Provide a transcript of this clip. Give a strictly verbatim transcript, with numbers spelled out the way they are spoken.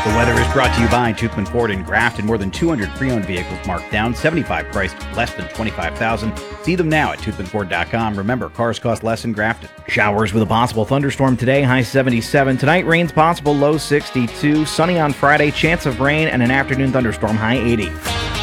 The weather is brought to you by Toothman Ford in Grafton. More than two hundred pre-owned vehicles marked down, seventy-five priced less than twenty-five thousand dollars. See them now at toothman ford dot com. Remember, cars cost less in Grafton. Showers with a possible thunderstorm today, high seventy-seven. Tonight, rain's possible, low sixty-two. Sunny on Friday, chance of rain and an afternoon thunderstorm, high eighty.